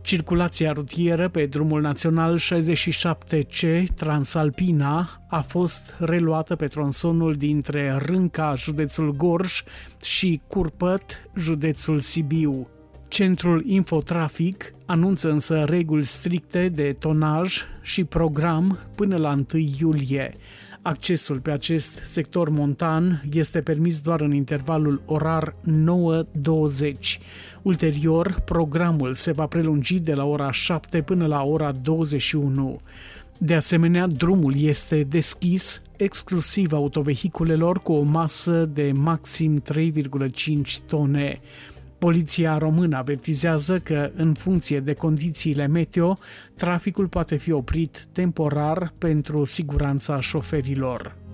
Circulația rutieră pe drumul național 67C Transalpina a fost reluată pe tronsonul dintre Rânca, județul Gorj, și Curpăt, județul Sibiu. Centrul Infotrafic anunță însă reguli stricte de tonaj și program până la 1 iulie. Accesul pe acest sector montan este permis doar în intervalul orar 9-20. Ulterior, programul se va prelungi de la ora 7 până la ora 21. De asemenea, drumul este deschis exclusiv autovehiculelor cu o masă de maxim 3,5 tone. Poliția română avertizează că, în funcție de condițiile meteo, traficul poate fi oprit temporar pentru siguranța șoferilor.